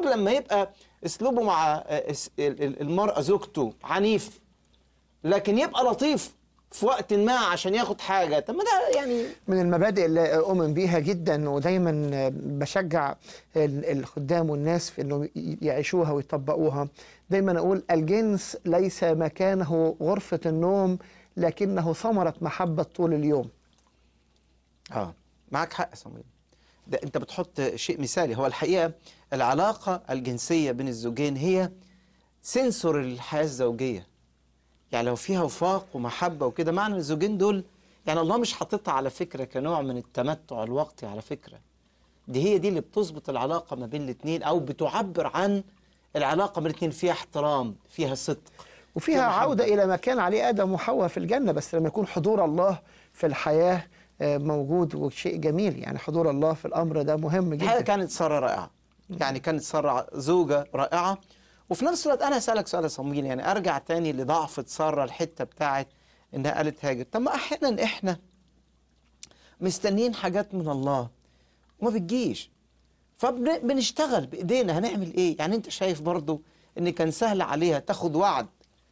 لما يبقى اسلوبه مع المرأة زوجته عنيف، لكن يبقى لطيف في وقت ما عشان ياخد حاجة. طب ما ده يعني من المبادئ اللي أؤمن بيها جدا، ودايما بشجع الخدام والناس في أنه يعيشوها ويطبقوها. دايما أقول الجنس ليس مكانه غرفة النوم، لكنه ثمرة محبة طول اليوم. معك حق يا صمويل، ده انت بتحط شيء مثالي. هو الحقيقة العلاقة الجنسية بين الزوجين هي سنسور الحياة الزوجية. يعني لو فيها وفاق ومحبة وكده، معنى الزوجين دول يعني الله مش حاططها على فكرة كنوع من التمتع الوقتي، على فكرة هي دي اللي بتظبط العلاقة ما بين الاثنين، أو بتعبر عن العلاقة بين الاثنين. فيها احترام، فيها صدق، وفيها عودة إلى ما كان عليه آدم وحواء في الجنة، بس لما يكون حضور الله في الحياة موجود، وشيء جميل. يعني حضور الله في الأمر ده مهم جدا. الحقيقة كانت سارة رائعة، يعني كانت سارة زوجة رائعة. وفي نفس الوقت أنا أسألك سؤال يا صمويل، يعني أرجع تاني لضعفة سارة، الحتة بتاعت إنها قالت هاجر. طب ما أحيانا إحنا مستنيين حاجات من الله وما بتجيش، فبنشتغل بإيدينا. هنعمل إيه؟ يعني أنت شايف برضو إن كان سهل عليها تاخد وعد،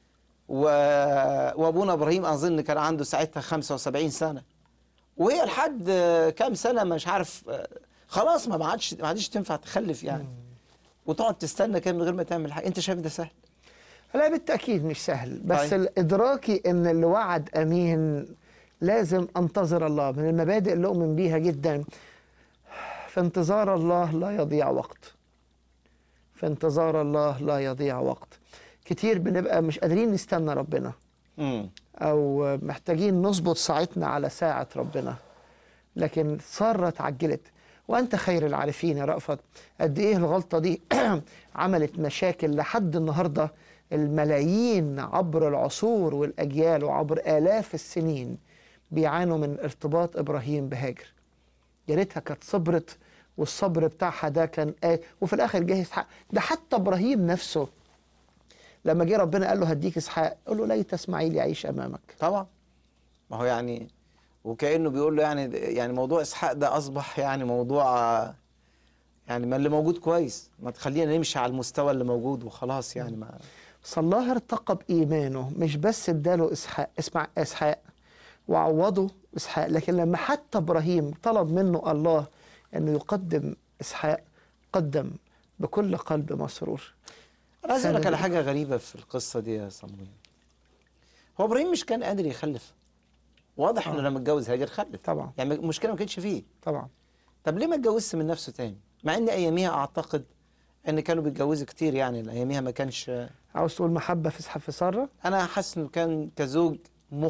وأبونا إبراهيم أظن كان عنده ساعتها 75 سنة، وهي لحد كام سنة مش عارف، خلاص ما عادش تنفع تخلف يعني، وتقعد تستنى كده من غير ما تعمل حاجة. أنت شايف ده سهل؟ لا بالتأكيد مش سهل، بس طيب. إدراكي إن اللي وعد أمين لازم أنتظر الله. من المبادئ اللي أؤمن بيها جدا، في انتظار الله لا يضيع وقت. في انتظار الله لا يضيع وقت. كتير بنبقى مش قادرين نستنى ربنا، أو محتاجين نظبط ساعتنا على ساعة ربنا، لكن سارة اتعجلت. وأنت خير العارفين يا رأفت قد إيه الغلطة دي عملت مشاكل لحد النهاردة. الملايين عبر العصور والأجيال وعبر آلاف السنين بيعانوا من ارتباط إبراهيم بهاجر. يا ريتها كانت صبرت، والصبر بتاعها ده كان وفي الآخر جه إسحاق. ده حتى إبراهيم نفسه لما جه ربنا قال له هديك إسحاق، قال له ليت إسماعيل يعيش أمامك. طبعا، ما هو يعني وكأنه بيقول له يعني موضوع إسحاق ده أصبح يعني موضوع، يعني ما اللي موجود كويس، ما تخلينا نمشي على المستوى اللي موجود وخلاص. يعني ما الله ارتقى بإيمانه، مش بس اداله إسحاق وعوضه إسحاق، لكن لما حتى إبراهيم طلب منه الله أنه يقدم إسحاق، قدم بكل قلب مسرور. أنا عايز أقول لك على حاجة غريبة في القصة دي يا صمويل. هو إبراهيم مش كان قادر يخلف؟ واضح إنه لما اتجوز هاجر خلف طبعا، يعني المشكلة ما كانتش فيه طبعا. طب ليه ما اتجوزش من نفسه تاني؟ مع إن أياميها أعتقد إن كانوا بيتجوزوا كتير، يعني أياميها ما كانش. عاوز تقول محبة في سارة؟ أنا حاسس إنه كان كزوج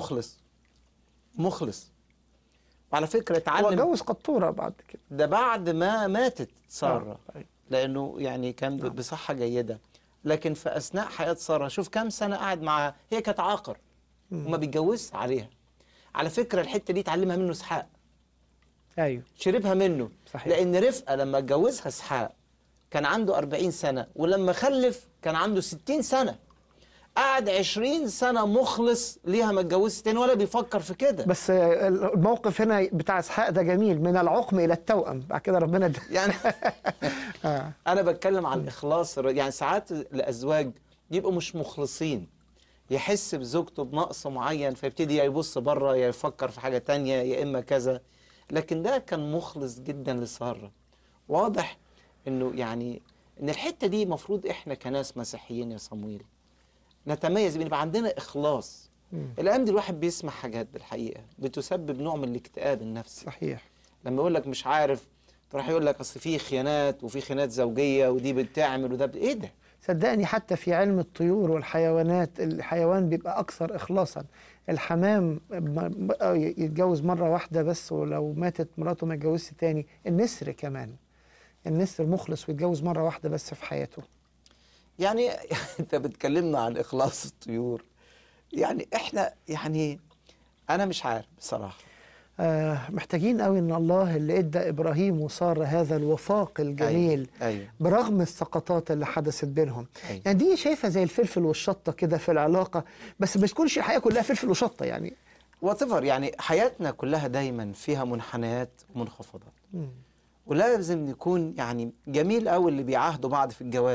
مخلص. وعلى فكرة اتعلم، هو اتجوز قطورة بعد كده، ده بعد ما ماتت سارة، لأنه يعني كان بصحة جيدة. لكن في أثناء حياة سارة شوف كام سنة قاعد معها، هي كانت عاقر وما بيتجوزش عليها. على فكرة الحتة دي اتعلمها منه إسحاق، أيوه شربها منه. صحيح. لأن رفقة لما اتجوزها إسحاق كان عنده 40 سنة، ولما خلف كان عنده 60 سنة. قعد 20 سنة مخلص ليها، ما اتجوزش تاني ولا بيفكر في كده. بس الموقف هنا بتاع إسحاق ده جميل، من العقم إلى التوأم، بعد كده ربنا يعني أنا بتكلم عن الإخلاص. يعني ساعات الأزواج يبقوا مش مخلصين، يحس بزوجته بنقص معين فيبتدي يا يبص بره يا يفكر في حاجة تانية يا إما كذا. لكن ده كان مخلص جدا لسارة. واضح إنه يعني إن الحتة دي مفروض إحنا كناس مسيحيين يا صمويل نتميز، بنبقى عندنا إخلاص. الأيام دي الواحد بيسمع حاجات بالحقيقة بتسبب نوع من الاكتئاب النفسي. صحيح. لما يقول لك مش عارف، تروح يقول لك أصل في خيانات وفي خيانات زوجية ودي بتعمل وده إيه ده؟ صدقني حتى في علم الطيور والحيوانات، الحيوان بيبقى أكثر إخلاصا. الحمام يتجوز مرة واحدة بس، ولو ماتت مراته ما يتجوزش تاني. النسر كمان، النسر مخلص ويتجوز مرة واحدة بس في حياته. يعني أنت بتكلمنا عن إخلاص الطيور، يعني إحنا يعني أنا مش عارف بصراحة. محتاجين قوي ان الله اللي ادى ابراهيم وساره هذا الوفاق الجميل، أيوة. برغم السقطات اللي حدثت بينهم. أيوة. يعني دي شايفه زي الفلفل والشطه كده في العلاقه، بس ما تكونش الحياه كلها فلفل وشطه يعني. واتيفر، يعني حياتنا كلها دايما فيها منحنيات ومنخفضات. ولازم نكون يعني جميل قوي اللي بيعاهدوا بعض في الجواز.